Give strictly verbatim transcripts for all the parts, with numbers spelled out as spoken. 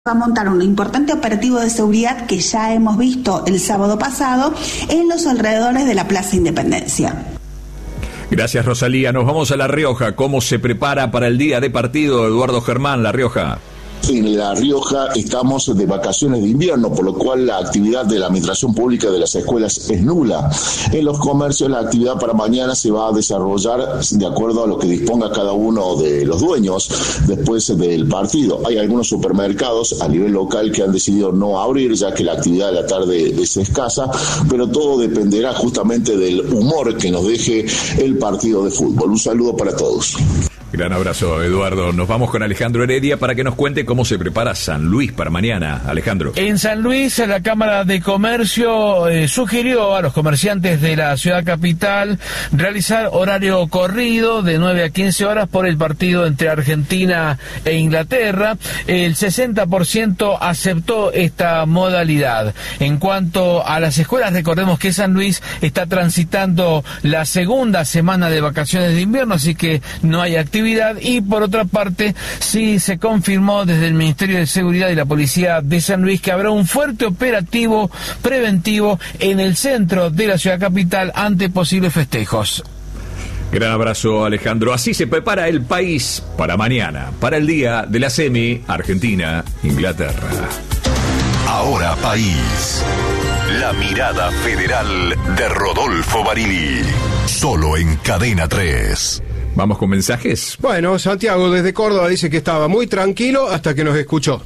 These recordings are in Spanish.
Va a montar un importante operativo de seguridad que ya hemos visto el sábado pasado en los alrededores de la Plaza Independencia. Gracias, Rosalía. Nos vamos a La Rioja. ¿Cómo se prepara para el día de partido, Eduardo Germán, La Rioja? En La Rioja estamos de vacaciones de invierno, por lo cual la actividad de la administración pública de las escuelas es nula. En los comercios la actividad para mañana se va a desarrollar de acuerdo a lo que disponga cada uno de los dueños después del partido. Hay algunos supermercados a nivel local que han decidido no abrir, ya que la actividad de la tarde es escasa, pero todo dependerá justamente del humor que nos deje el partido de fútbol. Un saludo para todos. Gran abrazo, Eduardo. Nos vamos con Alejandro Heredia para que nos cuente cómo se prepara San Luis para mañana. Alejandro. En San Luis, la Cámara de Comercio eh, sugirió a los comerciantes de la ciudad capital realizar horario corrido de nueve a quince horas por el partido entre Argentina e Inglaterra. El sesenta por ciento aceptó esta modalidad. En cuanto a las escuelas, recordemos que San Luis está transitando la segunda semana de vacaciones de invierno, así que no hay actividad. Y por otra parte, sí se confirmó desde el Ministerio de Seguridad y la Policía de San Luis que habrá un fuerte operativo preventivo en el centro de la ciudad capital ante posibles festejos. Gran abrazo, Alejandro. Así se prepara el país para mañana, para el día de la semi Argentina-Inglaterra. Ahora país. La mirada federal de Rodolfo Barili. Solo en Cadena tres. Vamos con mensajes. Bueno, Santiago desde Córdoba dice que estaba muy tranquilo hasta que nos escuchó.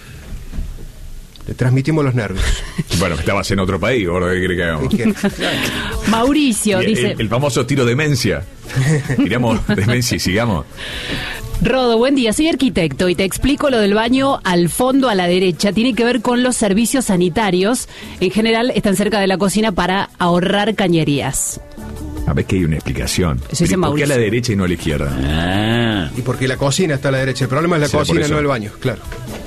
Le transmitimos los nervios. Bueno, que estabas en otro país, gordo, ¿qué cree que hagamos? Mauricio el, dice... El, el famoso tiro demencia. Tiramos demencia y sigamos. Rodo, buen día, soy arquitecto y te explico lo del baño al fondo a la derecha. Tiene que ver con los servicios sanitarios. En general están cerca de la cocina para ahorrar cañerías. A ver que hay una explicación. Eso dice ¿Por qué a la Mauricio. derecha y no a la izquierda? Ah. Y porque la cocina está a la derecha. El problema es la ¿Será cocina, por eso? no el baño, claro.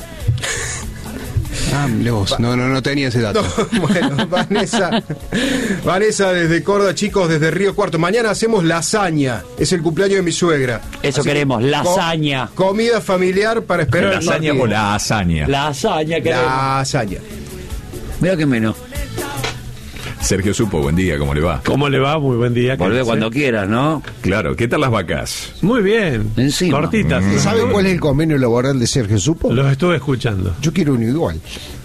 Ah, mire vos. No, no, no tenía ese dato. No, bueno, Vanessa. Vanessa desde Córdoba, chicos, desde Río Cuarto. Mañana hacemos lasaña. Es el cumpleaños de mi suegra. Eso Así queremos, que, lasaña. co- comida familiar para esperar ¿La el lasaña partido. o la hazaña? La hazaña queremos. Lasaña. Mira que menos. Sergio Supo, buen día, ¿cómo le va? ¿Cómo le va? Muy buen día. Volvé ¿qué cuando dice? quieras, ¿no? Claro, ¿qué tal las vacas? Muy bien. Encima. Cortitas. Mm. ¿Saben cuál es el convenio laboral de Sergio Supo? Los estuve escuchando. Yo quiero uno igual.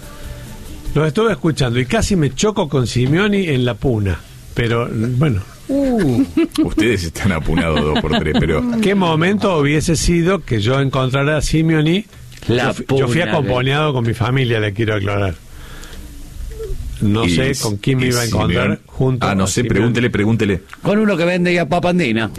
Los estuve escuchando y casi me choco con Simeoni en la puna. Pero, bueno, Uh, Ustedes están apunados dos por tres, pero... ¿qué momento hubiese sido que yo encontrara a Simeoni? La yo, fui- yo fui puna, acompañado con mi familia, le quiero aclarar. No y- sé con quién me y iba a encontrar Simeón- junto Ah, no a sé, Simeoni. pregúntele, pregúntele. Con uno que vende ya papandina.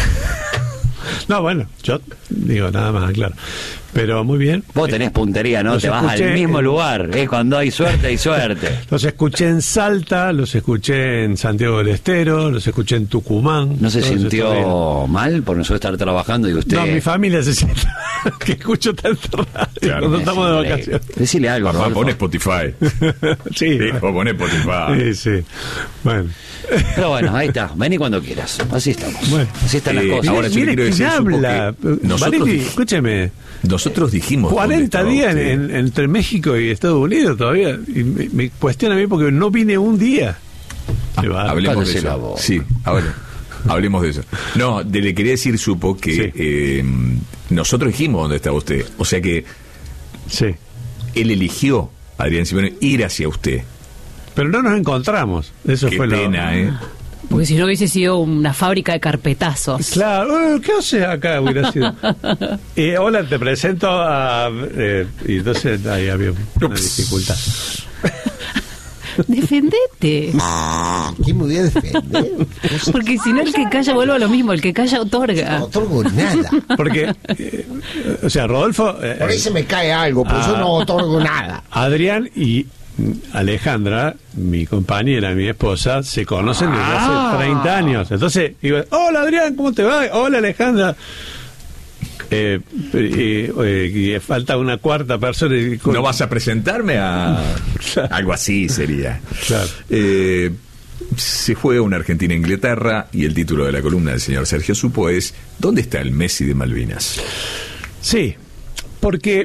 No, bueno, yo digo nada más, claro. Pero muy bien. Vos tenés puntería, ¿no? Los Te vas escuché al mismo en- lugar. Es cuando hay suerte, hay suerte. Los escuché en Salta, los escuché en Santiago del Estero, los escuché en Tucumán. ¿No se todos estos días. sintió mal por nosotros estar trabajando y usted? No, mi familia se siente que escucho tanta radio Claro. cuando estamos de Decile- vacaciones. Decile algo, Papá, Rodolfo. pone Spotify. Sí, Sí, vos ponés Spotify. sí, sí. Bueno. Pero bueno, ahí está. Vení cuando quieras. Así estamos. Bueno. Así están Eh, las cosas. ahora yo le Mire quiero quién decir, Supo, habla. que nosotros Valeri, dij- escúcheme. Nosotros dijimos... dónde cuarenta estaba días en, usted. en- entre México y Estados Unidos todavía. Y me, me cuestiona a mí porque no vine un día. Qué bárbaro. Hablemos de Cállese la eso. boca. Sí, ahora. Hablemos de eso. No, de, le quería decir, Supo, que Sí. eh, nosotros dijimos dónde estaba usted. O sea que Sí. él eligió, Adrián Simeone, ir hacia usted. Pero no nos encontramos. Eso Qué fue pena, lo... ¿eh? Porque si no hubiese sido una fábrica de carpetazos. Claro, eh, ¿qué haces acá? Hubiera sido. Eh, hola, te presento a. eh, y entonces ahí había una dificultad. Defendete. ¿quién me voy a defender? Porque si no, el que calla vuelve a lo mismo. El que calla otorga. No otorgo nada. Porque, eh, o sea, Rodolfo. eh, Por ahí se me cae algo, pero yo no otorgo nada. Adrián y Alejandra, mi compañera, mi esposa, se conocen desde Ah. hace treinta años. Entonces, iba, hola Adrián, ¿cómo te va? Hola Alejandra. Eh, eh, eh, y falta una cuarta persona. y con- ¿No vas a presentarme a algo así sería? Claro. Eh, se juega una Argentina-Inglaterra y el título de la columna del señor Sergio Supo es ¿dónde está el Messi de Malvinas? Sí, porque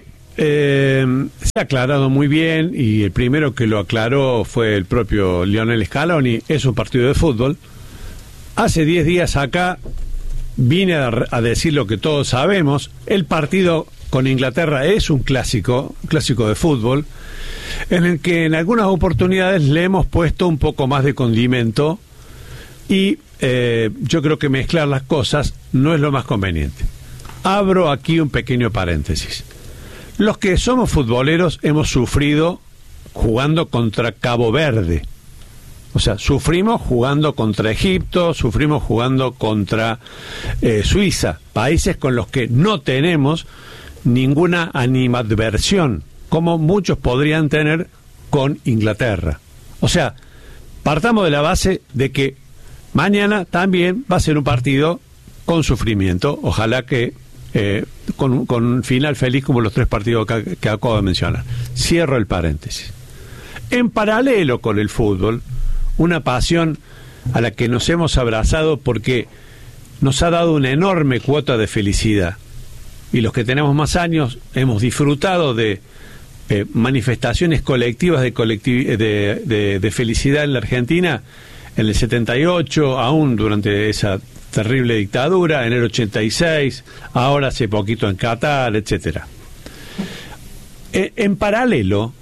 eh, se ha aclarado muy bien, y el primero que lo aclaró fue el propio Lionel Scaloni. Es un partido de fútbol. Hace diez días acá vine a, a decir lo que todos sabemos. El partido con Inglaterra es un clásico, un clásico de fútbol, en el que en algunas oportunidades le hemos puesto un poco más de condimento, y eh, yo creo que mezclar las cosas no es lo más conveniente. Abro aquí un pequeño paréntesis. Los que somos futboleros hemos sufrido jugando contra Cabo Verde. O sea, sufrimos jugando contra Egipto, sufrimos jugando contra eh, Suiza, países con los que no tenemos ninguna animadversión, como muchos podrían tener con Inglaterra. O sea, partamos de la base de que mañana también va a ser un partido con sufrimiento, ojalá que eh, con, con un final feliz como los tres partidos que, que acabo de mencionar. Cierro el paréntesis. En paralelo con el fútbol, una pasión a la que nos hemos abrazado porque nos ha dado una enorme cuota de felicidad, y los que tenemos más años hemos disfrutado de eh, manifestaciones colectivas de, colectiv de, de, de felicidad en la Argentina en el setenta y ocho, aún durante esa terrible dictadura, en el ochenta y seis, ahora hace poquito en Qatar, etcétera. Eh, en paralelo,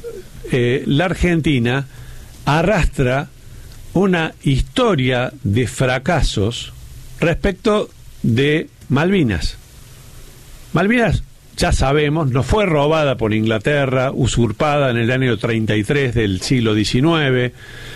eh, la Argentina arrastra una historia de fracasos respecto de Malvinas. Malvinas, ya sabemos, no fue robada por Inglaterra, usurpada en el año treinta y tres del siglo diecinueve.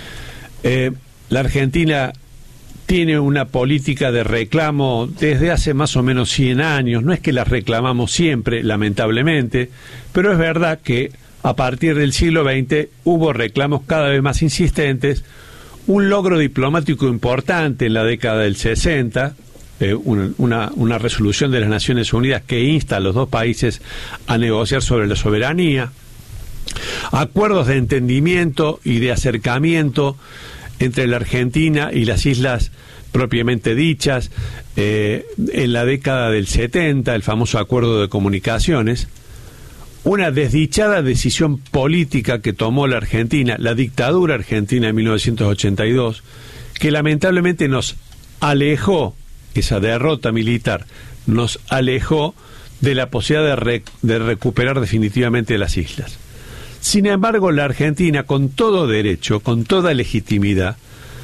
Eh, la Argentina tiene una política de reclamo desde hace más o menos cien años. No es que la reclamamos siempre, lamentablemente, pero es verdad que a partir del siglo veinte hubo reclamos cada vez más insistentes. Un logro diplomático importante en la década del sesenta, eh, una, una, una resolución de las Naciones Unidas que insta a los dos países a negociar sobre la soberanía, acuerdos de entendimiento y de acercamiento entre la Argentina y las islas propiamente dichas, eh, en la década del setenta, el famoso acuerdo de comunicaciones. Una desdichada decisión política que tomó la Argentina, la dictadura argentina en mil novecientos ochenta y dos, que lamentablemente nos alejó, esa derrota militar, nos alejó de la posibilidad de, re, de recuperar definitivamente las islas. Sin embargo, la Argentina, con todo derecho, con toda legitimidad,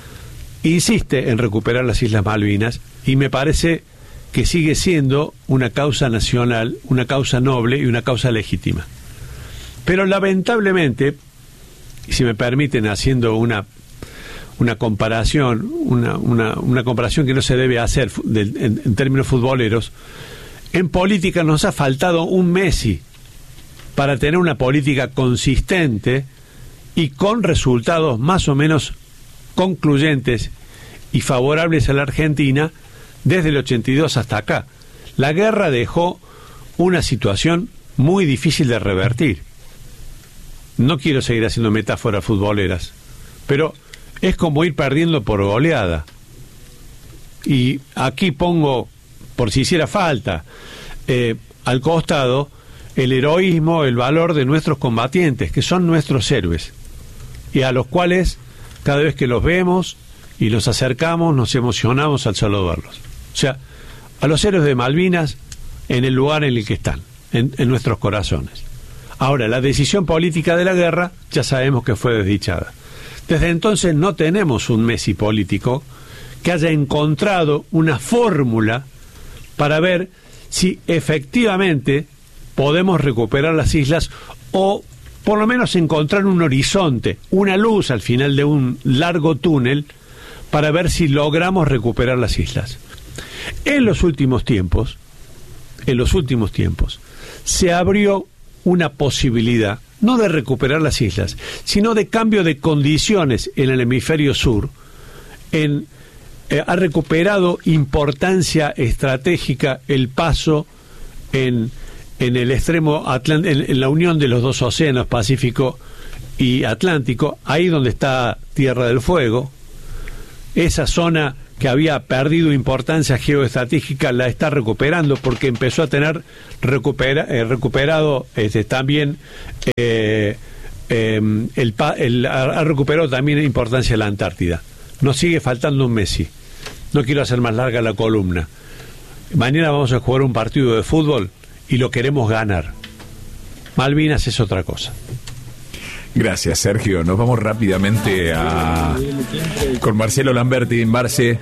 insiste en recuperar las Islas Malvinas, y me parece que sigue siendo una causa nacional, una causa noble y una causa legítima. Pero lamentablemente, y si me permiten haciendo una, una comparación, una, una, una comparación que no se debe hacer de, en, en términos futboleros, en política nos ha faltado un Messi para tener una política consistente y con resultados más o menos concluyentes y favorables a la Argentina desde el ochenta y dos hasta acá. La guerra dejó una situación muy difícil de revertir. No quiero seguir haciendo metáforas futboleras, pero es como ir perdiendo por goleada. Y aquí pongo, por si hiciera falta, eh, al costado el heroísmo, el valor de nuestros combatientes, que son nuestros héroes, y a los cuales cada vez que los vemos y los acercamos nos emocionamos al solo verlos. O sea, a los héroes de Malvinas en el lugar en el que están, en, en nuestros corazones. Ahora, la decisión política de la guerra ya sabemos que fue desdichada. Desde entonces no tenemos un Messi político que haya encontrado una fórmula para ver si efectivamente podemos recuperar las islas, o por lo menos encontrar un horizonte, una luz al final de un largo túnel, para ver si logramos recuperar las islas. En los últimos tiempos, en los últimos tiempos, se abrió una posibilidad, no de recuperar las islas, sino de cambio de condiciones en el hemisferio sur. En, eh, ha recuperado importancia estratégica el paso en, en el extremo Atl- en, en la unión de los dos océanos, Pacífico y Atlántico, ahí donde está Tierra del Fuego, esa zona que había perdido importancia geoestratégica, la está recuperando porque empezó a tener recupera, eh, recuperado este, también eh, eh, el, el, ha recuperado también importancia la Antártida. Nos sigue faltando un Messi. No quiero hacer más larga la columna. Mañana vamos a jugar un partido de fútbol y lo queremos ganar. Malvinas es otra cosa. Gracias, Sergio. Nos vamos rápidamente a con Marcelo Lamberti en Marce.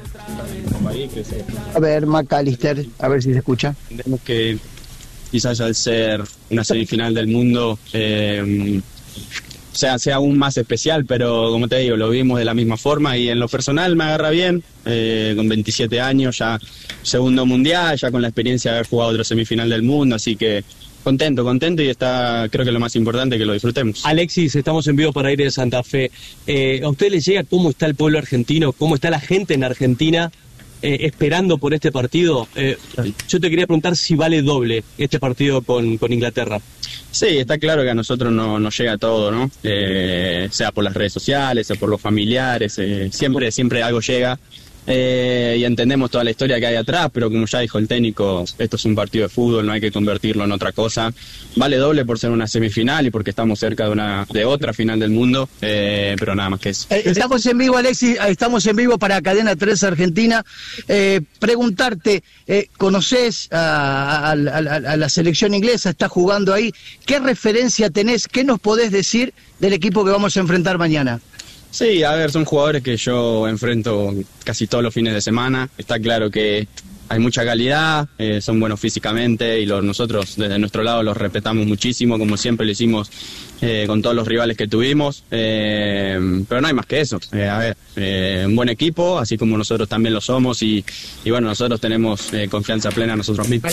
A ver, McAllister, a ver si se escucha. Entendemos que quizás al ser una semifinal del mundo eh, sea, sea aún más especial, pero como te digo, lo vimos de la misma forma y en lo personal me agarra bien, eh, con veintisiete años, ya segundo mundial, ya con la experiencia de haber jugado otro semifinal del mundo, así que contento, contento y está, creo que lo más importante es que lo disfrutemos. Alexis, estamos en vivo para ir de Santa Fe. Eh, ¿A usted le llega cómo está el pueblo argentino, cómo está la gente en Argentina eh, esperando por este partido? Eh, yo te quería preguntar si vale doble este partido con, con Inglaterra. Sí, está claro que a nosotros no, nos llega todo, ¿no? Eh, sea por las redes sociales, sea por los familiares, eh, siempre, siempre algo llega. Eh, y entendemos toda la historia que hay atrás, pero como ya dijo el técnico, esto es un partido de fútbol, no hay que convertirlo en otra cosa. Vale doble por ser una semifinal y porque estamos cerca de una de otra final del mundo, eh, pero nada más que eso. Eh, estamos en vivo, Alexis, estamos en vivo para Cadena tres Argentina. Eh, preguntarte, eh, ¿conocés a, a, a, a la selección inglesa? ¿Estás jugando ahí? ¿Qué referencia tenés? ¿Qué nos podés decir del equipo que vamos a enfrentar mañana? Sí, a ver, son jugadores que yo enfrento casi todos los fines de semana. Está claro que hay mucha calidad, eh, son buenos físicamente y los, nosotros desde nuestro lado los respetamos muchísimo, como siempre lo hicimos eh, con todos los rivales que tuvimos. Eh, pero no hay más que eso. Eh, a ver, eh, un buen equipo, así como nosotros también lo somos y, y bueno, nosotros tenemos eh, confianza plena en nosotros mismos.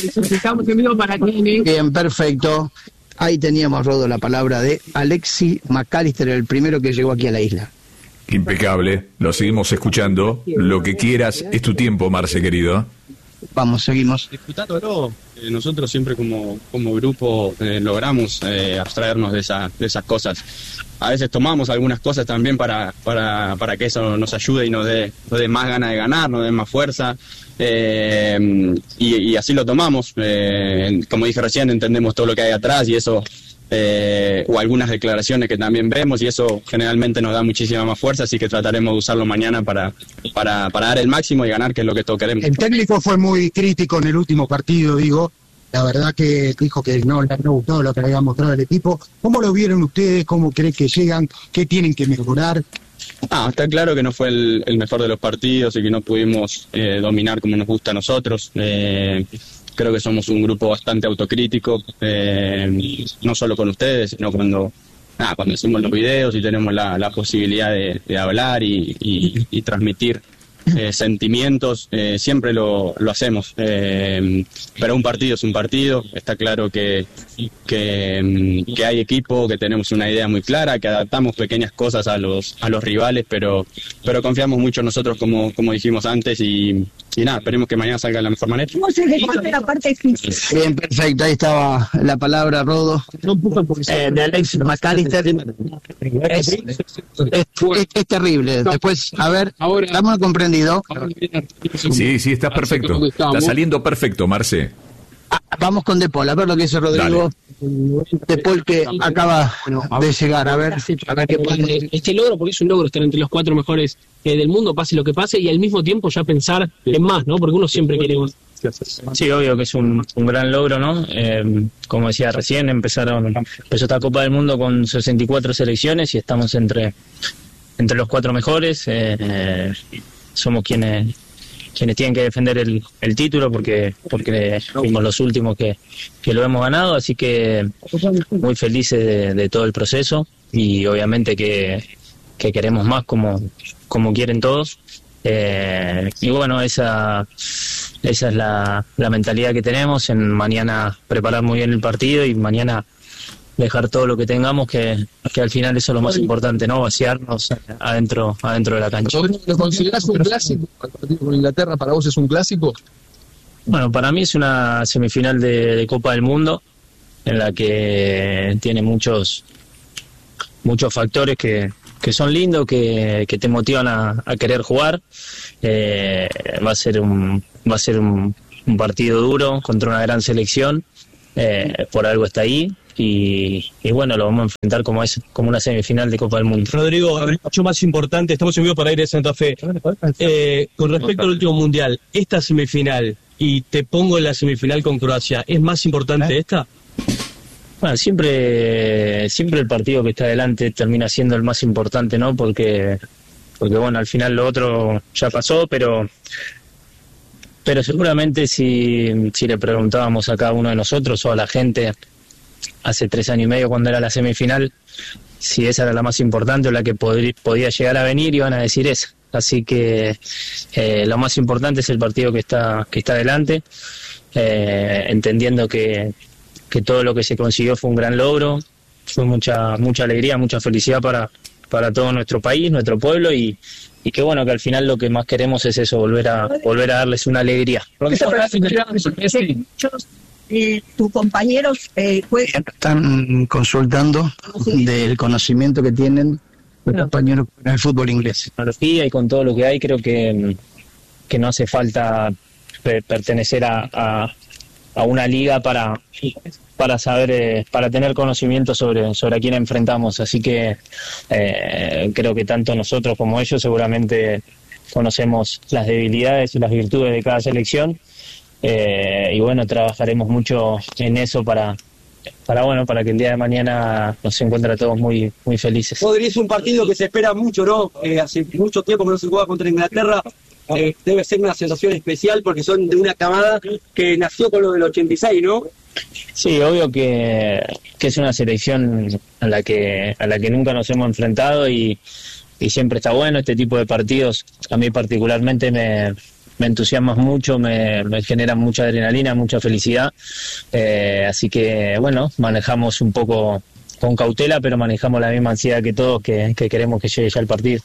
Bien, perfecto. Ahí teníamos, Rodo, la palabra de Alexis McAllister, el primero que llegó aquí a la isla. Impecable, lo seguimos escuchando. Lo que quieras, es tu tiempo, Marce, querido. Vamos, seguimos. Disfrutándolo. Eh, nosotros siempre como, como grupo eh, logramos eh, abstraernos de, esa, de esas cosas. A veces tomamos algunas cosas también para, para, para que eso nos ayude y nos dé, nos dé más ganas de ganar, nos dé más fuerza. Eh, y, y así lo tomamos. Eh, como dije recién, entendemos todo lo que hay atrás y eso... Eh, o algunas declaraciones que también vemos y eso generalmente nos da muchísima más fuerza, así que trataremos de usarlo mañana para, para, para dar el máximo y ganar, que es lo que todos queremos. El técnico fue muy crítico en el último partido, digo, la verdad que dijo que no le había gustado lo que había mostrado el equipo. ¿Cómo lo vieron ustedes? ¿Cómo creen que llegan? ¿Qué tienen que mejorar? Ah, está claro que no fue el, el mejor de los partidos y que no pudimos eh, dominar como nos gusta a nosotros. Eh, Creo que somos un grupo bastante autocrítico, eh, no solo con ustedes, sino cuando, nada, cuando hacemos los videos y tenemos la, la posibilidad de, de hablar y, y, y transmitir eh, sentimientos, eh, siempre lo, lo hacemos. Eh, pero un partido es un partido, está claro que, que, que hay equipo, que tenemos una idea muy clara, que adaptamos pequeñas cosas a los, a los rivales, pero, pero confiamos mucho en nosotros, como, como dijimos antes, y... Y nada, esperemos que mañana salga de la mejor manera. Bien, perfecto. Ahí estaba la palabra, Rodo, eh, de Alexis McAllister. Es, es, es, es terrible. Después, a ver, ¿estamos comprendidos? Sí, sí, está perfecto. Está saliendo perfecto, Marce. Ah, vamos con De Paul, a ver lo que dice Rodrigo. De Paul, que acaba de llegar, a ver, a ver qué puede. Este logro, porque es un logro estar entre los cuatro mejores eh, del mundo, pase lo que pase, y al mismo tiempo ya pensar en más, ¿no? Porque uno siempre quiere más. Sí, obvio que es un, un gran logro, ¿no? Eh, como decía recién, empezaron empezó esta Copa del Mundo con sesenta y cuatro selecciones y estamos entre, entre los cuatro mejores. Eh, eh, somos quienes... quienes tienen que defender el, el título porque porque fuimos los últimos que, que lo hemos ganado, así que muy felices de, de todo el proceso y obviamente que, que queremos más como, como quieren todos. Eh, y bueno, esa esa es la, la mentalidad que tenemos, en mañana preparar muy bien el partido y mañana dejar todo lo que tengamos, que, que al final eso es lo más importante, ¿no? Vaciarnos adentro adentro de la cancha. ¿Lo considerás un clásico? ¿El partido con Inglaterra para vos es un clásico? Bueno, para mí es una semifinal de, de Copa del Mundo, en la que tiene muchos muchos factores que, que son lindos, que, que te motivan a, a querer jugar. Eh, va a ser un, va a ser un, un partido duro contra una gran selección, eh, por algo está ahí. Y, y bueno, lo vamos a enfrentar como es como una semifinal de Copa del Mundo. Rodrigo, mucho más importante, estamos en vivo para Aire de Santa Fe. Eh, con respecto al último mundial, esta semifinal, y te pongo en la semifinal con Croacia, ¿es más importante ¿Eh? esta? Bueno, siempre, siempre el partido que está adelante termina siendo el más importante, ¿no? Porque, porque bueno, al final lo otro ya pasó, pero, pero seguramente si, si le preguntábamos a cada uno de nosotros o a la gente hace tres años y medio cuando era la semifinal, si esa era la más importante o la que podría, podía llegar a venir, iban a decir esa. Así que eh, lo más importante es el partido que está, que está adelante, eh, entendiendo que, que todo lo que se consiguió fue un gran logro, fue mucha, mucha alegría, mucha felicidad para, para todo nuestro país, nuestro pueblo, y, y que bueno, que al final lo que más queremos es eso, volver a, volver a darles una alegría. Eh, tus compañeros eh, fue... están consultando del conocimiento que tienen los compañeros en el fútbol inglés. Tecnología y con todo lo que hay, creo que, que no hace falta per- pertenecer a, a, a una liga para, para saber, eh, para tener conocimiento sobre, sobre a quién enfrentamos. Así que eh, creo que tanto nosotros como ellos seguramente conocemos las debilidades y las virtudes de cada selección. Eh, y bueno, trabajaremos mucho en eso para, para bueno, para que el día de mañana nos encuentre a todos muy, muy felices. Rodri, es un partido que se espera mucho, ¿no? Eh, hace mucho tiempo que no se juega contra Inglaterra. Eh, debe ser una sensación especial porque son de una camada que nació con lo del ochenta y seis, ¿no? Sí, obvio que, que es una selección a la que, a la que nunca nos hemos enfrentado y, y siempre está bueno este tipo de partidos. A mí particularmente me me entusiasma mucho, me, me genera mucha adrenalina, mucha felicidad, eh, así que bueno, manejamos un poco con cautela, pero manejamos la misma ansiedad que todos, que, que queremos que llegue ya el partido.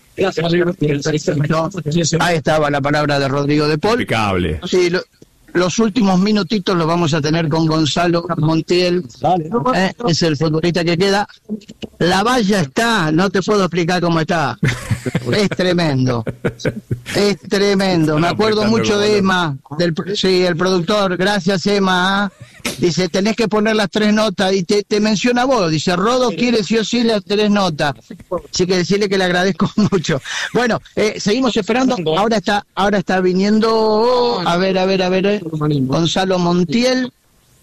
Ahí estaba la palabra de Rodrigo de Paul. Impecable. Sí, lo, los últimos minutitos los vamos a tener con Gonzalo Montiel, eh, es el futbolista que queda. La valla está, no te puedo explicar cómo está. Es tremendo. Es tremendo. Me acuerdo mucho de Emma, del, sí, el productor. Gracias, Emma. Dice, tenés que poner las tres notas. Y te, te menciona vos. Dice, Rodo quiere sí o sí las tres notas. Así que decirle que le agradezco mucho. Bueno, eh, seguimos esperando. Ahora está, ahora está viniendo. A ver, a ver, a ver. Gonzalo Montiel.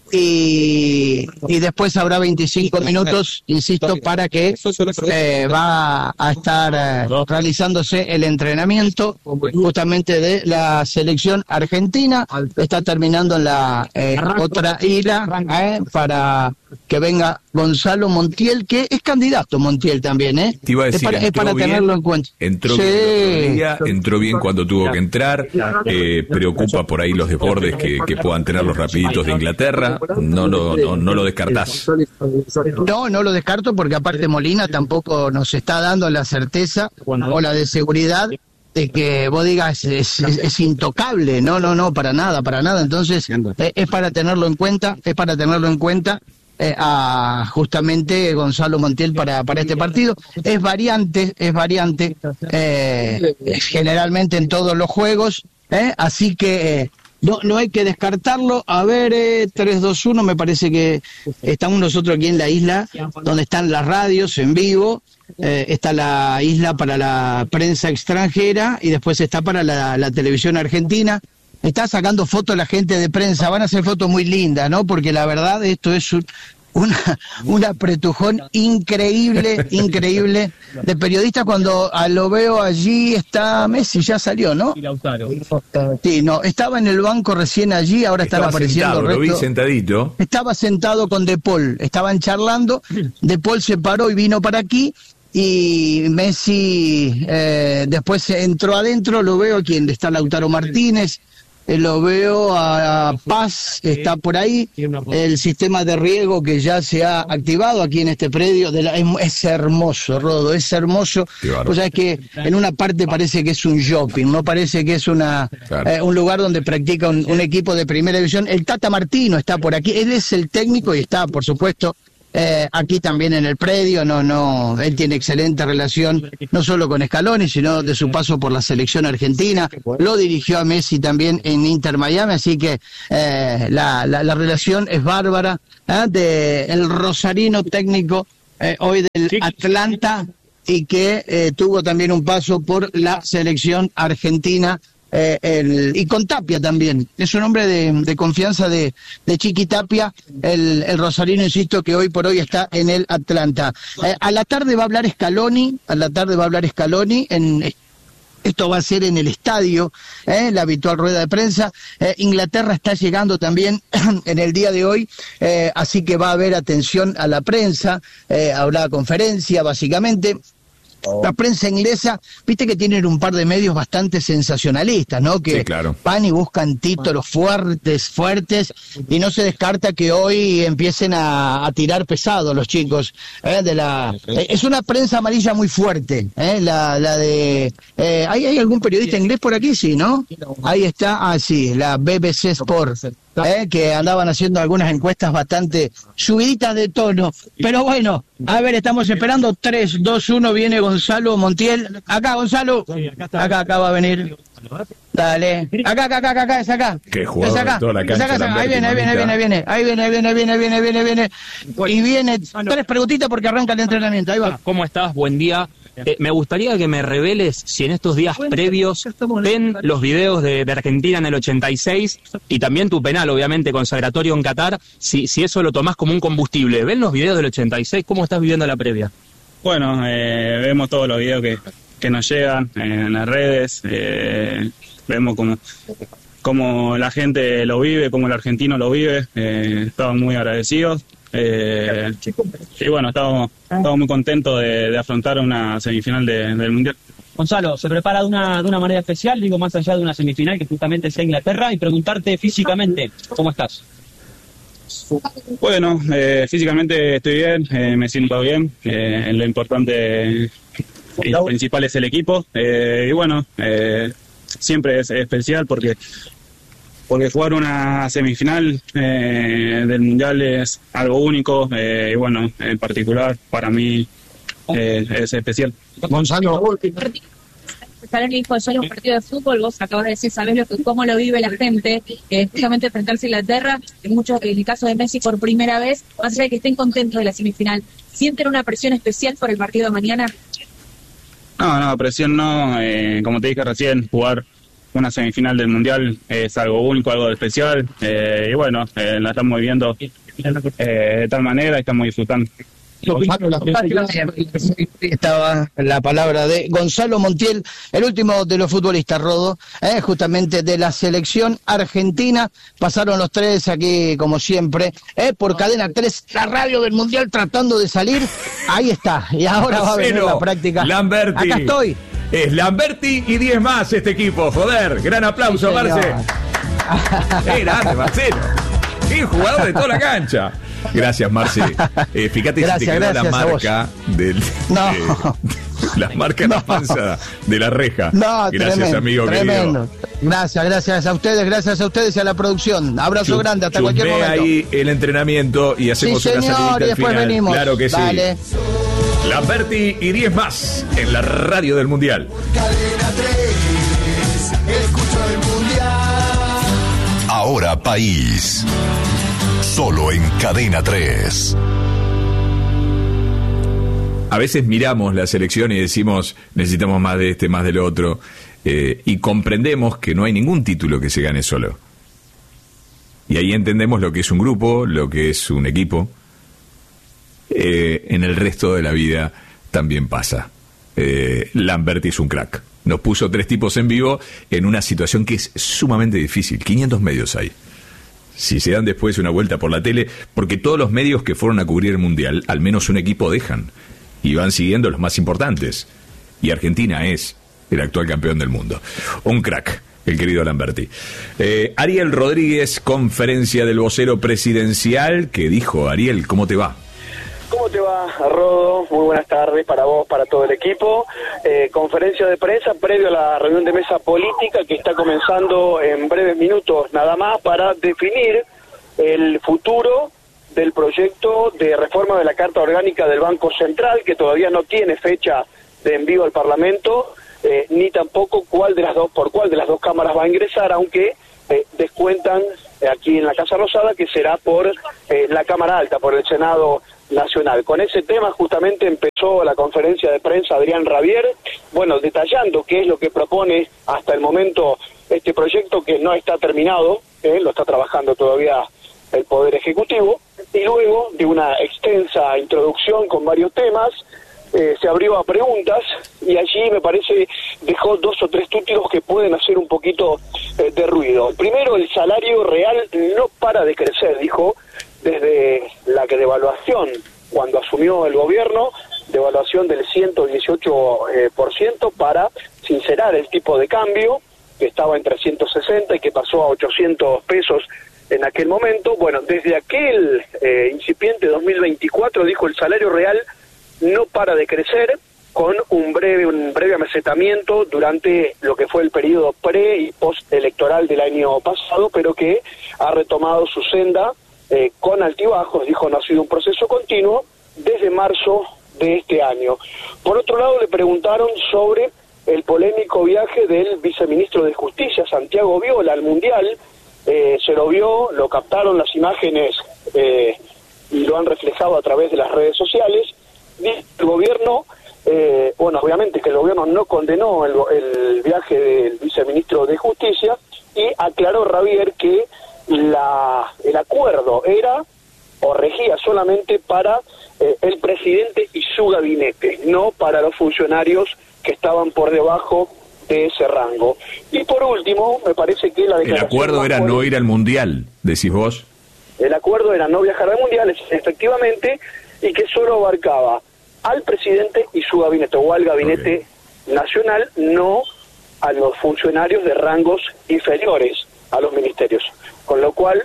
Y, y después habrá veinticinco minutos, insisto, para que eh, va a estar eh, realizándose el entrenamiento justamente de la selección argentina. Está terminando en la eh, otra isla eh, para que venga Gonzalo Montiel, que es candidato Montiel también, ¿eh? Te iba a decir, es para, es para bien, tenerlo en cuenta. Entró sí. bien el otro día, entró bien cuando tuvo que entrar, eh, preocupa por ahí los desbordes que, que puedan tener los rapiditos de Inglaterra, no lo, no, no lo descartás. No, no lo descarto porque aparte Molina tampoco nos está dando la certeza o la de seguridad de que vos digas es, es, es intocable, no, no, no, para nada, para nada, entonces eh, es para tenerlo en cuenta, es para tenerlo en cuenta. Eh, a justamente Gonzalo Montiel para, para este partido. Es variante, es variante eh, generalmente en todos los juegos, eh, así que eh, no, no hay que descartarlo. A ver, eh, tres dos uno, me parece que estamos nosotros aquí en la isla, donde están las radios en vivo, eh, está la isla para la prensa extranjera y después está para la, la televisión argentina. Está sacando fotos la gente de prensa, van a hacer fotos muy lindas, ¿no? Porque la verdad esto es un, una, un apretujón increíble, increíble de periodistas. Cuando a lo veo allí está Messi, ya salió, ¿no? Sí, no, estaba en el banco recién allí, ahora están Estaba apareciendo. sentado, lo vi resto. sentadito. Estaba sentado con De Paul, estaban charlando, De Paul se paró y vino para aquí. Y Messi eh, después entró adentro, lo veo aquí donde está Lautaro Martínez, eh, lo veo a, a Paz, está por ahí, el sistema de riego que ya se ha activado aquí en este predio, de la, es, es hermoso, Rodo, es hermoso, o sea, es que en una parte parece que es un shopping, no parece que es una claro. eh, un lugar donde practica un, un equipo de primera división. El Tata Martino está por aquí, él es el técnico y está, por supuesto, eh, aquí también en el predio, no, no, él tiene excelente relación, no solo con Scaloni, sino de su paso por la selección argentina, lo dirigió a Messi también en Inter Miami, así que eh, la, la, la relación es bárbara, ¿eh? De el rosarino técnico, eh, hoy del Atlanta, y que eh, tuvo también un paso por la selección argentina, eh, el, y con Tapia también. Es un hombre de, de confianza de, de Chiqui Tapia, el, el rosarino, insisto, que hoy por hoy está en el Atlanta. Eh, a la tarde va a hablar Scaloni, a la tarde va a hablar Scaloni en... Esto va a ser en el estadio, ¿eh? La habitual rueda de prensa. Eh, Inglaterra está llegando también en el día de hoy, eh, así que va a haber atención a la prensa, eh, habrá conferencia básicamente. La prensa inglesa, viste que tienen un par de medios bastante sensacionalistas, ¿no? Que sí, claro. van y buscan títulos fuertes, fuertes, y no se descarta que hoy empiecen a, a tirar pesado los chicos. ¿eh? De la, eh, es una prensa amarilla muy fuerte, ¿eh? la, la de... Eh, ¿hay, ¿Hay algún periodista inglés por aquí? Sí, ¿no? Ahí está, ah, sí, la B B C Sport. Eh, que andaban haciendo algunas encuestas bastante subiditas de tono, pero bueno, a ver, estamos esperando. Tres, dos, uno, viene Gonzalo Montiel. Acá, Gonzalo, acá, acá va a venir. Dale, acá, acá, acá, acá, es acá. Qué jugador es acá, de toda la cancha, es acá, Lamberti, ahí viene, ahí viene, ahí viene, ahí viene, ahí viene, ahí viene, ahí viene, ahí viene, viene, viene, viene, y viene tres preguntitas porque arranca el entrenamiento, ahí va. ¿Cómo estás? Buen día. Eh, me gustaría que me reveles si en estos días previos ven los videos de, de Argentina en el ochenta y seis y también tu penal, obviamente, consagratorio en Qatar, si, si eso lo tomás como un combustible. ¿Ven los videos del ochenta y seis? ¿Cómo estás viviendo la previa? Bueno, eh, vemos todos los videos que, que nos llegan en las redes, eh, vemos cómo, cómo la gente lo vive, cómo el argentino lo vive, eh, estamos muy agradecidos. Eh, y bueno, estamos, estamos muy contentos de, de afrontar una semifinal de, del Mundial. Gonzalo, se prepara de una, de una manera especial, digo, más allá de una semifinal que justamente sea Inglaterra, y preguntarte físicamente, ¿cómo estás? Bueno, eh, físicamente estoy bien, eh, me siento bien, eh, lo importante y lo principal es el equipo, eh, y bueno, eh, siempre es especial porque porque jugar una semifinal eh, del Mundial es algo único, eh, y bueno, en particular para mí eh, es especial. Gonzalo. Scaloni dijo ayer en un partido de fútbol, vos acabas de decir, sabés lo que, cómo lo vive la gente, eh, justamente enfrentarse a Inglaterra, en muchos, en el caso de Messi por primera vez, más allá de que estén contentos de la semifinal, ¿sienten una presión especial por el partido de mañana? No, no, presión no, eh, como te dije recién, jugar una semifinal del Mundial es algo único, algo especial, eh, y bueno, eh, la estamos viviendo eh, de tal manera y estamos disfrutando. Estaba la palabra de Gonzalo Montiel, el último de los futbolistas, Rodo, eh, justamente de la selección argentina. Pasaron los tres aquí, como siempre, eh, por Cadena tres, la radio del Mundial tratando de salir. Ahí está, y ahora va a venir la práctica. Lamberti. Acá estoy. Es Lamberti y diez más este equipo, joder. Gran aplauso, sí, Marce. Qué grande, Marcelo. Qué jugador de toda la cancha. Gracias, Marce. Eh, fíjate gracias, si te quedó la marca del. No. Eh, la marca en no. la panza de la reja. No, gracias, tremendo, amigo tremendo. Querido. Gracias, gracias a ustedes, gracias a ustedes y a la producción. Abrazo Chup, grande, hasta cualquier momento. Ahí el entrenamiento y hacemos sí, una señor, salidita y después al final. Venimos. Claro que Dale. sí. Lamberti y diez más en la radio del Mundial. Cadena tres, escucho el Mundial. Ahora País. Solo en Cadena tres. A veces miramos la selección y decimos, necesitamos más de este, más del otro, eh, y comprendemos que no hay ningún título que se gane solo. Y ahí entendemos lo que es un grupo, lo que es un equipo. Eh, en el resto de la vida también pasa. Eh, Lamberti es un crack. Nos puso tres tipos en vivo en una situación que es sumamente difícil. quinientos medios hay. Si se dan después una vuelta por la tele, porque todos los medios que fueron a cubrir el Mundial, al menos un equipo dejan, y van siguiendo los más importantes. Y Argentina es el actual campeón del mundo. Un crack, el querido Lamberti. Eh, Ariel Rodríguez, conferencia del vocero presidencial, que dijo, Ariel, ¿cómo te va? ¿Cómo te va, Rodo? Muy buenas tardes para vos, para todo el equipo. Eh, conferencia de prensa previo a la reunión de mesa política que está comenzando en breves minutos nada más para definir el futuro del proyecto de reforma de la Carta Orgánica del Banco Central, que todavía no tiene fecha de envío al Parlamento, eh, ni tampoco cuál de las dos, por cuál de las dos cámaras va a ingresar, aunque eh, descuentan eh, aquí en la Casa Rosada que será por eh, la Cámara Alta, por el Senado Nacional. Con ese tema justamente empezó la conferencia de prensa Adrián Rabier, bueno, detallando qué es lo que propone hasta el momento este proyecto, que no está terminado, eh, lo está trabajando todavía el Poder Ejecutivo, y luego de una extensa introducción con varios temas, eh, se abrió a preguntas, y allí me parece dejó dos o tres títulos que pueden hacer un poquito eh, de ruido. Primero, el salario real no para de crecer, dijo, desde la que devaluación, cuando asumió el gobierno, devaluación del ciento dieciocho eh, por ciento para sincerar el tipo de cambio, que estaba en trescientos sesenta y que pasó a ochocientos pesos en aquel momento. Bueno, desde aquel eh, incipiente dos mil veinticuatro, dijo, el salario real no para de crecer, con un breve un breve amesetamiento durante lo que fue el periodo pre y post electoral del año pasado, pero que ha retomado su senda eh, con altibajos. Dijo, no ha sido un proceso continuo desde marzo de este año. Por otro lado, le preguntaron sobre el polémico viaje del viceministro de Justicia, Santiago Viola, al Mundial. Eh, se lo vio, lo captaron las imágenes eh, y lo han reflejado a través de las redes sociales. Dice el gobierno, eh, bueno, obviamente que el gobierno no condenó el, el viaje del viceministro de Justicia, y aclaró Rabier que la, el acuerdo era o regía solamente para eh, el presidente y su gabinete, no para los funcionarios que estaban por debajo de ese rango. Y por último, me parece que la declaración... El acuerdo era no ir al Mundial, decís vos. El acuerdo era no viajar al Mundial, efectivamente, y que solo abarcaba al presidente y su gabinete, o al gabinete okay. nacional, no a los funcionarios de rangos inferiores a los ministerios. Con lo cual,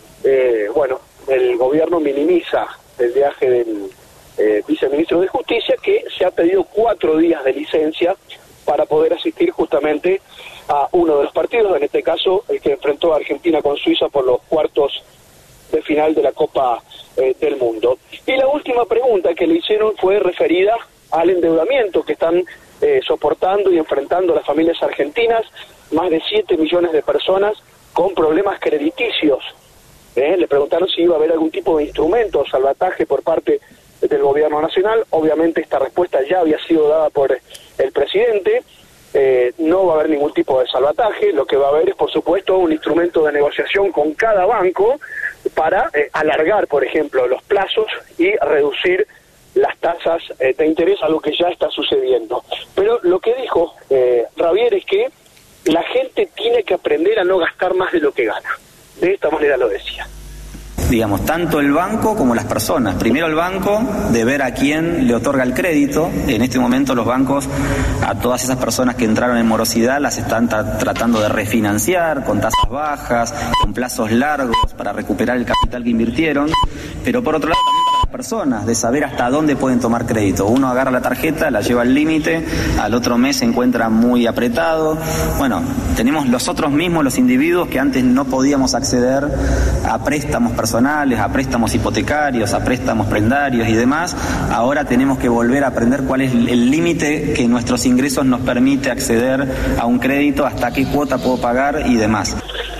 eh, bueno, el gobierno minimiza el viaje del eh, viceministro de Justicia, que se ha pedido cuatro días de licencia para poder asistir justamente a uno de los partidos, en este caso el que enfrentó a Argentina con Suiza por los cuartos de final de la Copa eh, del Mundo. Y la última pregunta que le hicieron fue referida al endeudamiento que están eh, soportando y enfrentando las familias argentinas, más de siete millones de personas con problemas crediticios. Eh, le preguntaron si iba a haber algún tipo de instrumento o salvataje por parte del gobierno nacional. Obviamente esta respuesta ya había sido dada por el presidente. Eh, no va a haber ningún tipo de salvataje. Lo que va a haber es, por supuesto, un instrumento de negociación con cada banco para eh, alargar, por ejemplo, los plazos y reducir las tasas eh, de interés, a lo que ya está sucediendo. Pero lo que dijo eh, Rabier es que la gente tiene que aprender a no gastar más de lo que gana. De esta manera lo decía. Digamos, tanto el banco como las personas. Primero el banco, de ver a quién le otorga el crédito. En este momento los bancos, a todas esas personas que entraron en morosidad, las están tra- tratando de refinanciar con tasas bajas, con plazos largos para recuperar el capital que invirtieron. Pero por otro lado también para las personas, de saber hasta dónde pueden tomar crédito. Uno agarra la tarjeta, la lleva al límite, al otro mes se encuentra muy apretado. Bueno, tenemos los otros mismos, los individuos que antes no podíamos acceder a préstamos personales, a préstamos hipotecarios, a préstamos prendarios y demás. Ahora tenemos que volver a aprender cuál es el límite que nuestros ingresos nos permite acceder a un crédito, hasta qué cuota puedo pagar y demás.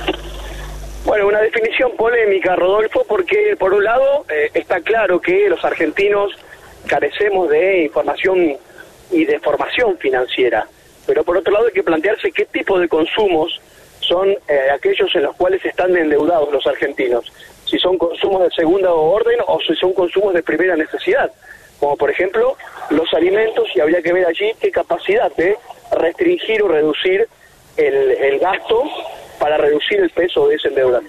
Bueno, una definición polémica, Rodolfo, porque por un lado eh, está claro que los argentinos carecemos de información y de formación financiera, pero por otro lado hay que plantearse qué tipo de consumos son eh, aquellos en los cuales están endeudados los argentinos, si son consumos de segunda orden o si son consumos de primera necesidad, como por ejemplo los alimentos, y habría que ver allí qué capacidad de restringir o reducir el, el gasto para reducir el peso de ese endeudamiento.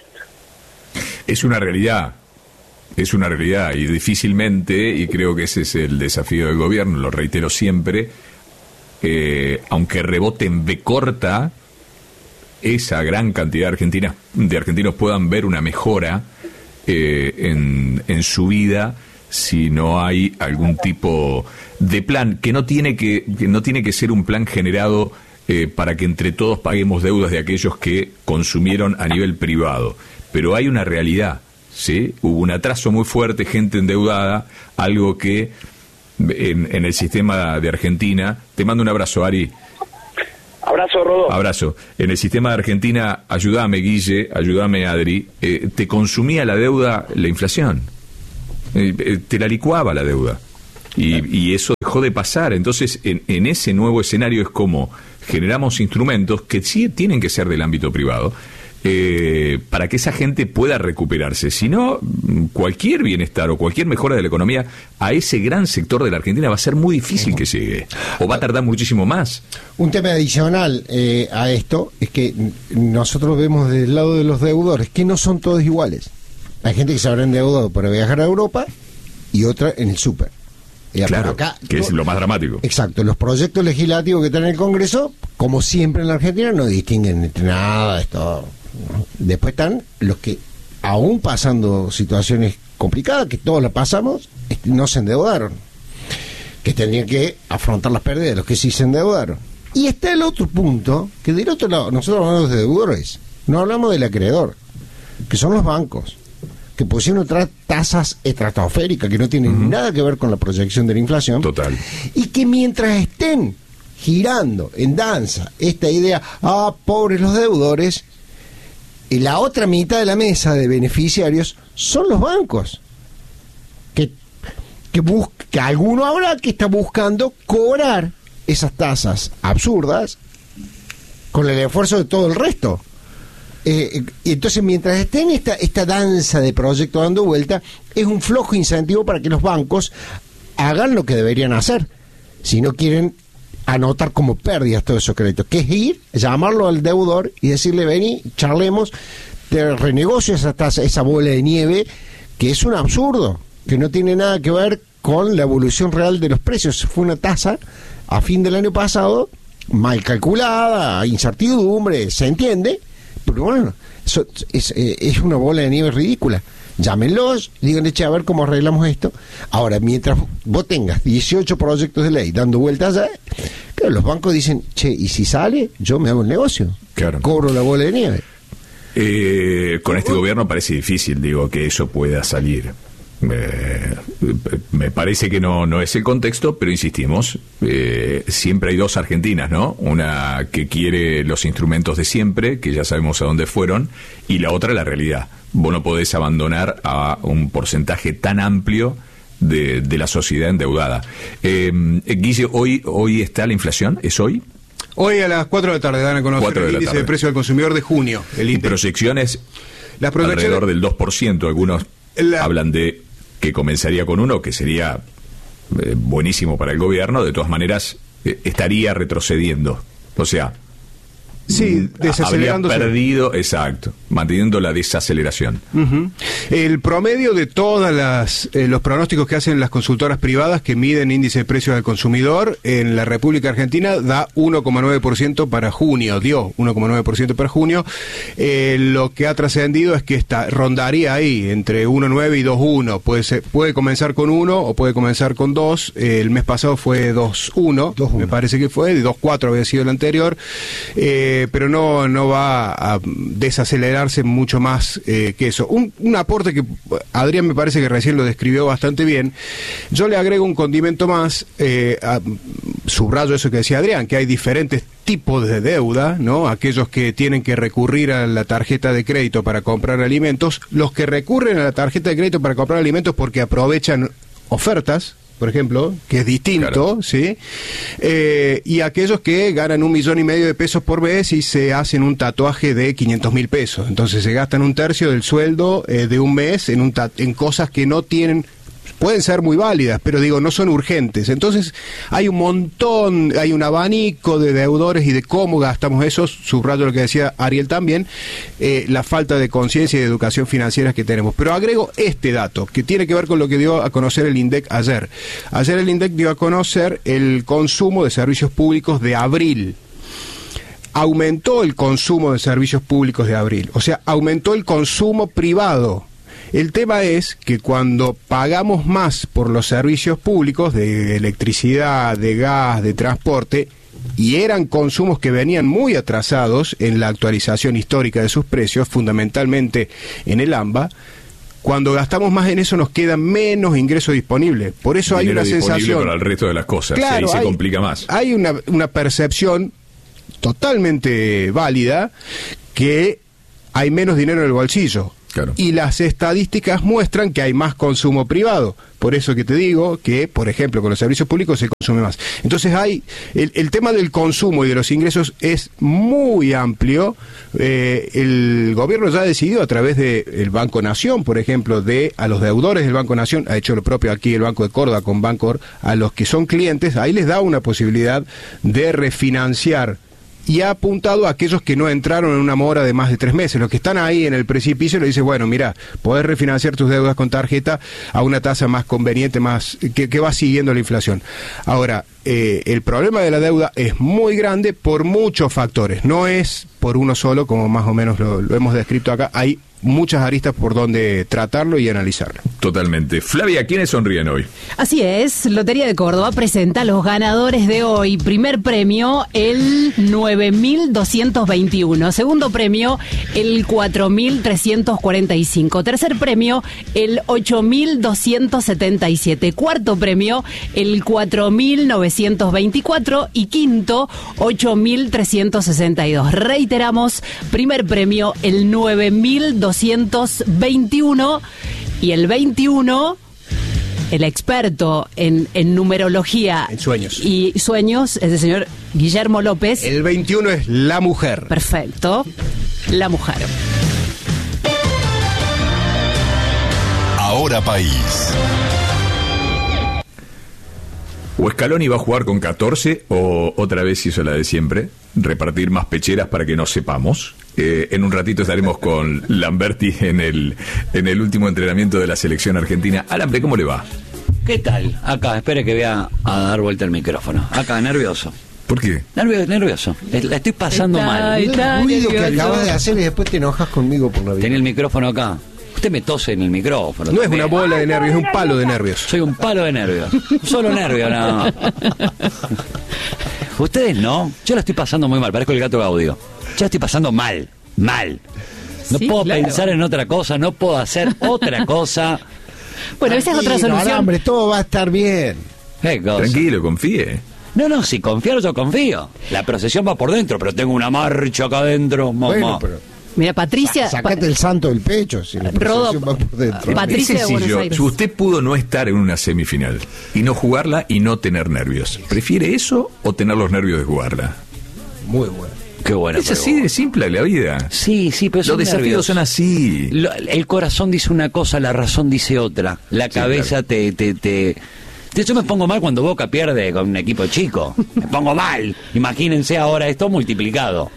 Es una realidad, es una realidad, y difícilmente, y creo que ese es el desafío del gobierno, lo reitero siempre, eh, aunque rebote en B corta, esa gran cantidad de argentinas, de argentinos puedan ver una mejora eh, en, en su vida, si no hay algún tipo de plan que no tiene que, que no tiene que ser un plan generado eh, para que entre todos paguemos deudas de aquellos que consumieron a nivel privado, pero hay una realidad. ¿sí? Hubo un atraso muy fuerte, gente endeudada, algo que en, en el sistema de Argentina... Te mando un abrazo, Ari. Abrazo, Rodolfo. Abrazo. En el sistema de Argentina, ayúdame, Guille, ayúdame, Adri, eh, te consumía la deuda la inflación. Eh, eh, te la licuaba la deuda. Y, y eso dejó de pasar. Entonces, en, en ese nuevo escenario es como generamos instrumentos que sí tienen que ser del ámbito privado, eh, para que esa gente pueda recuperarse. Si no, cualquier bienestar o cualquier mejora de la economía a ese gran sector de la Argentina va a ser muy difícil que llegue, o va a tardar muchísimo más. Un tema adicional eh, a esto es que nosotros vemos del lado de los deudores que no son todos iguales. Hay gente que se habrá endeudado para viajar a Europa y otra en el súper. Claro, acá, que es lo más dramático. Exacto, los proyectos legislativos que están en el Congreso, como siempre en la Argentina, no distinguen entre nada, esto. Después están los que, aún pasando situaciones complicadas, que todos las pasamos, no se endeudaron, que tendrían que afrontar las pérdidas, los que sí se endeudaron. Y está el otro punto, que del otro lado, nosotros hablamos de deudores, no hablamos del acreedor, que son los bancos, que pusieron otras tasas estratosféricas que no tienen uh-huh. nada que ver con la proyección de la inflación. Total. Y que mientras estén girando en danza esta idea, ah, pobres los deudores, y la otra mitad de la mesa de beneficiarios son los bancos, que, que, bus- que alguno habrá que está buscando cobrar esas tasas absurdas con el esfuerzo de todo el resto. Eh, y entonces, mientras esté en esta, esta danza de proyectos dando vuelta, es un flojo incentivo para que los bancos hagan lo que deberían hacer, si no quieren anotar como pérdidas todos esos créditos, que es ir, llamarlo al deudor y decirle, vení, charlemos, te renegocio esa tasa, esa bola de nieve, que es un absurdo, que no tiene nada que ver con la evolución real de los precios. Fue una tasa a fin del año pasado mal calculada, incertidumbre, se entiende, pero bueno, eso es, es una bola de nieve ridícula. Llámenlos, díganle, che, a ver cómo arreglamos esto. Ahora, mientras vos tengas dieciocho proyectos de ley dando vueltas allá, claro, los bancos dicen, che, y si sale, yo me hago el negocio. Claro. Cobro la bola de nieve. Eh, con este gobierno parece difícil, digo, que eso pueda salir. Eh, me parece que no, no es el contexto, pero insistimos, eh, siempre hay dos Argentinas, ¿no? Una que quiere los instrumentos de siempre, que ya sabemos a dónde fueron, y la otra la realidad. Vos no podés abandonar a un porcentaje tan amplio de, de la sociedad endeudada. Eh, Guille, hoy, hoy está la inflación, ¿es hoy? Hoy a las cuatro de la tarde dan a conocer el índice de precio del consumidor de junio. El índice. Proyecciones, Las proyecciones alrededor del dos por ciento, algunos la... hablan de que comenzaría con uno, que sería eh, buenísimo para el gobierno, de todas maneras eh, estaría retrocediendo. O sea, sí, desacelerándose. Habría perdido, exacto, manteniendo la desaceleración. Uh-huh. El promedio de todas las eh, los pronósticos que hacen las consultoras privadas que miden índice de precios del consumidor en la República Argentina da uno coma nueve por ciento para junio, dio uno coma nueve por ciento para junio. Eh, lo que ha trascendido es que está, rondaría ahí entre uno coma nueve y dos coma uno. Puede ser, puede comenzar con uno o puede comenzar con dos. Eh, el mes pasado fue dos coma uno, me parece que fue, de dos coma cuatro había sido el anterior. Eh, pero no, no va a desacelerarse mucho más eh, que eso. Un, un aporte que Adrián me parece que recién lo describió bastante bien. Yo le agrego un condimento más, eh, a, subrayo eso que decía Adrián, que hay diferentes tipos de deuda, ¿no? Aquellos que tienen que recurrir a la tarjeta de crédito para comprar alimentos, los que recurren a la tarjeta de crédito para comprar alimentos porque aprovechan ofertas, por ejemplo, que es distinto, claro. ¿Sí? Eh, y aquellos que ganan un millón y medio de pesos por mes y se hacen un tatuaje de quinientos mil pesos. Entonces se gastan un tercio del sueldo eh, de un mes en, un ta- en cosas que no tienen... Pueden ser muy válidas, pero digo, no son urgentes. Entonces, hay un montón, hay un abanico de deudores y de cómo gastamos eso. Subrayo lo que decía Ariel también, eh, la falta de conciencia y de educación financiera que tenemos. Pero agrego este dato, que tiene que ver con lo que dio a conocer el INDEC ayer. Ayer el INDEC dio a conocer el consumo de servicios públicos de abril. Aumentó el consumo de servicios públicos de abril. O sea, aumentó el consumo privado. El tema es que cuando pagamos más por los servicios públicos de electricidad, de gas, de transporte, y eran consumos que venían muy atrasados en la actualización histórica de sus precios, fundamentalmente en el AMBA, cuando gastamos más en eso nos queda menos ingreso disponible. Por eso hay Dinero una disponible sensación... para el resto de las cosas, Claro, y ahí se hay- complica más. Hay una, una percepción totalmente válida que hay menos dinero en el bolsillo. Claro. Y las estadísticas muestran que hay más consumo privado. Por eso que te digo que, por ejemplo, con los servicios públicos se consume más. Entonces hay el, el tema del consumo y de los ingresos es muy amplio. Eh, el gobierno ya ha decidido a través del Banco Nación, por ejemplo, de a los deudores del Banco Nación, ha hecho lo propio aquí el Banco de Córdoba con Bancor, a los que son clientes, ahí les da una posibilidad de refinanciar. Y ha apuntado a aquellos que no entraron en una mora de más de tres meses. Los que están ahí en el precipicio le dice, bueno, mira, podés refinanciar tus deudas con tarjeta a una tasa más conveniente, más que, que va siguiendo la inflación. Ahora, eh, el problema de la deuda es muy grande por muchos factores. No es por uno solo, como más o menos lo, lo hemos descrito acá. Hay muchas aristas por donde tratarlo y analizarlo. Totalmente. Flavia, ¿quiénes sonríen hoy? Así es, Lotería de Córdoba presenta a los ganadores de hoy. Primer premio, el nueve mil doscientos veintiuno. Segundo premio, el cuatro mil trescientos cuarenta y cinco. Tercer premio, el ocho mil doscientos setenta y siete. Cuarto premio, el cuatro mil novecientos veinticuatro. Y quinto, ocho mil trescientos sesenta y dos. Reiteramos, primer premio, el nueve mil doscientos veintiuno. Y el veintiuno, el experto en, en numerología En sueños. y sueños es el señor Guillermo López. El veintiuno es la mujer. Perfecto, la mujer. Ahora País. O Scaloni va a jugar con catorce, o otra vez hizo la de siempre, repartir más pecheras para que no sepamos. Eh, en un ratito estaremos con Lamberti en el, en el último entrenamiento de la selección argentina. Alambre, ¿cómo le va? ¿Qué tal? Acá, espere que voy a, a dar vuelta el micrófono. Acá, nervioso. ¿Por qué? Nervioso, nervioso. La estoy pasando Está, mal. está El ruido que nervioso. acabas de hacer y después te enojas conmigo por la vida. Tenía el micrófono acá. Usted me tose en el micrófono. No es también. una bola de nervios, es un palo de nervios. Soy un palo de nervios. Solo nervios, nada más. Ustedes no. Yo la estoy pasando muy mal. Parezco el gato Gaudio. Yo la estoy pasando mal. Mal. No Sí, puedo claro. pensar en otra cosa. No puedo hacer otra cosa. Bueno, esa es otra Tranquilo, solución. Alambre, todo va a estar bien. ¿Qué cosa? Tranquilo, confíe. No, no, si confiar yo confío. La procesión va por dentro, pero tengo una marcha acá adentro, mamá. Bueno, pero Mira, Patricia. sacate Pa- el santo del pecho. Si la Rodo, procesión va por dentro. Patricia Es de Buenos sencillo. Aires. Si usted pudo no estar en una semifinal y no jugarla y no tener nervios, ¿prefiere eso o tener los nervios de jugarla? Muy bueno. Qué bueno. Es así de simple la vida. Sí, sí, pero Los son desafíos nervios. son así. Lo- el corazón dice una cosa, la razón dice otra. La cabeza te, te, te... De hecho me pongo mal cuando Boca pierde con un equipo chico. Me pongo mal. Imagínense ahora esto multiplicado.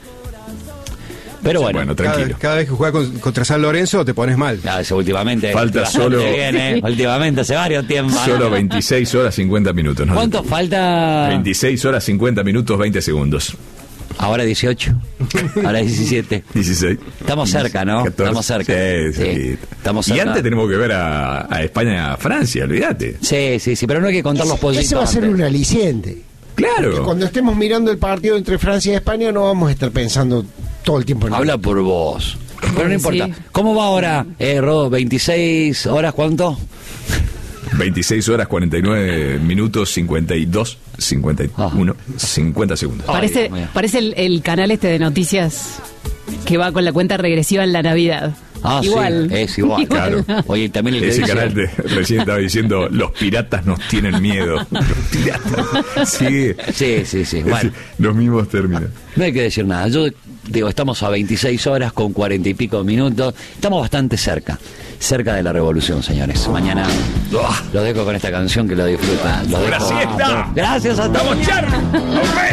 Pero bueno. Bueno, Cada, tranquilo. cada vez que juegas con- contra San Lorenzo te pones mal. Ya, ese últimamente. Falta últimamente solo- viene, últimamente hace varios tiempos. Solo veintiséis horas cincuenta minutos. ¿no? ¿Cuánto falta? veintiséis horas cincuenta minutos veinte segundos. Ahora dieciocho. Ahora diecisiete. dieciséis. Estamos cerca, ¿no? catorce. Estamos cerca. Sí, Sí, sí. estamos Y cerca. antes tenemos que ver a, a España y a Francia, olvídate. Sí, sí, sí, pero no hay que contar los pollitos. Ese va a ser antes. un aliciente. Claro. Que cuando estemos mirando el partido entre Francia y España no vamos a estar pensando todo el tiempo en Habla por vos. Pero no importa. Sí. ¿Cómo va ahora, eh, Rodo? ¿veintiséis horas cuánto? veintiséis horas cuarenta y nueve minutos cincuenta y dos, cincuenta y uno, cincuenta segundos. Parece, Dios mío. parece el, el canal este de noticias que va con la cuenta regresiva en la Navidad. Ah, igual. sí, es igual, claro. Oye, también el que Ese dice- canal te, recién estaba diciendo, los piratas nos tienen miedo. Los piratas. Sí, Sí, sí, sí. Bueno, los mismos términos. no hay que decir nada. Yo digo, estamos a veintiséis horas con cuarenta y pico minutos. Estamos bastante cerca. Cerca de la revolución, señores. Mañana los dejo con esta canción que lo disfrutan. Los ¡Buena dejo- siesta! Gracias a todos. ¡Vamos, Char!